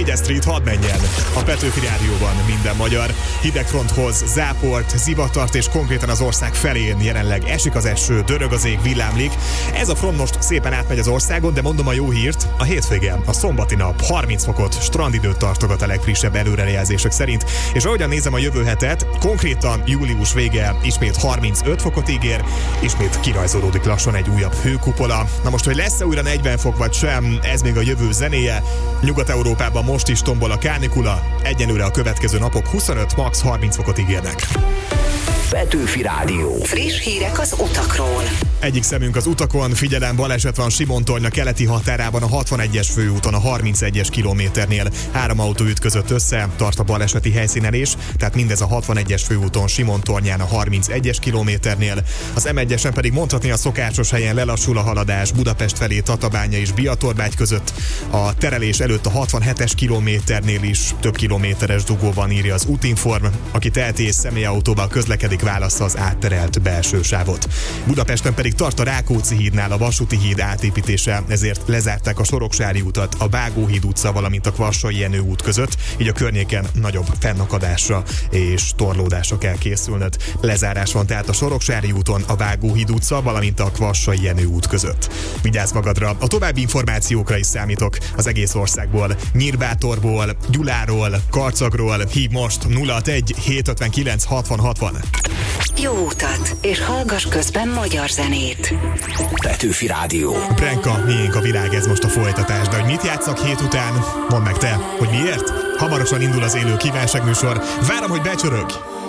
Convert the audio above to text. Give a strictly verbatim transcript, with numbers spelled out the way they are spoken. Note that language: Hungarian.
négyes Street hadd menjen. A Petőfi Rádióban minden magyar. Hidegfronthoz záport, zivatart és konkrétan az ország felén jelenleg esik az eső, dörög az ég, villámlik. Ez a front most szépen átmegy az országon, de mondom a jó hírt, a hétvége, a szombati nap harminc fokot, strandidőt tartogat a legfrissebb előrejelzések szerint, és ahogyan nézem a jövő hetet, konkrétan július vége ismét harmincöt fokot ígér, ismét kirajzolódik lassan egy újabb hőkupola. Na most, hogy lesz-e újra negyven fok vagy sem, ez még a jövő zenéje. Nyugat-Európában most is tombol a kánikula, egyenlőre a következő napok huszonöt, max. harminc fokot ígérnek. Petőfi Rádió. Friss hírek az utakról. Egyik szemünk az utakon, figyelem, baleset van Simontorny a keleti határában a hatvanegyes főúton a harmincegyes kilométernél. Három autó ütközött össze, tart a baleseti helyszínelés, tehát mindez a hatvanegyes főúton Simontornyán a harmincegyes kilométernél. Az em egyesen pedig mondhatni a szokásos helyen lelassul a haladás Budapest felé Tatabánya és Biatorbágy között. A terelés előtt a hatvanhetes kilométernél is több kilométeres dugóban, írja az Útinform. Aki teheti és személyautóval közlekedik, válassza az átterelt belső sávot. Budapesten pedig tart a Rákóczi hídnál a vasúti híd átépítése, ezért lezárták a Soroksári utat, a Vágóhíd utca, valamint a Kvassai Jenő út között, így a környéken nagyobb fennakadásra és torlódásra kell készülnöd. Lezárás van tehát a Soroksári úton, a Vágóhíd utca, valamint a Kvassai Jenő út között. Vigyázz magadra, a további információkra is számítok az egész országból, Nyírbátorból, Gyuláról, Karcagról. Hív most nulla hatvanegy hétszázötvenkilenc hatvan hatvan. Jó utat, és hallgass közben magyar zenét. Petőfi Rádió. Brenka, miénk a világ, ez most a folytatás. De hogy mit játszak hét után? Mondd meg te, hogy miért? Hamarosan indul az élő kívánságműsor. Várom, hogy becsörög!